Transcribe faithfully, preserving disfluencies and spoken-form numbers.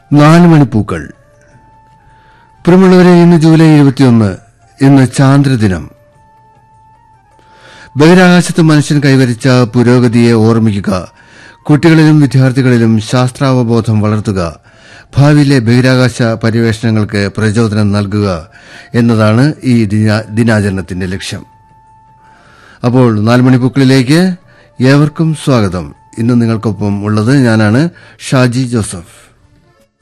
നാല് മണിപ്പൂക്കൾ. പ്രിയമുള്ളവരെ, ഇന്ന് ജൂലൈ ഇരുപത്തിയൊന്ന്. ഇന്ന് ചാന്ദ്രദിനം. ബഹിരാകാശത്ത് മനുഷ്യൻ കൈവരിച്ച പുരോഗതിയെ ഓർമ്മിക്കുക, കുട്ടികളിലും വിദ്യാർത്ഥികളിലും ശാസ്ത്രാവബോധം വളർത്തുക, ഭാവിയിലെ ബഹിരാകാശ പര്യവേഷണങ്ങൾക്ക് പ്രചോദനം നൽകുക എന്നതാണ് ഈ ദിനാചരണത്തിന്റെ ലക്ഷ്യം. അപ്പോൾ നാല് മണിപ്പൂക്കളിലേക്ക് ഏവർക്കും സ്വാഗതം. ഇന്ന് നിങ്ങൾക്കൊപ്പം ഉള്ളത് ഞാനാണ് ഷാജി ജോസഫ്.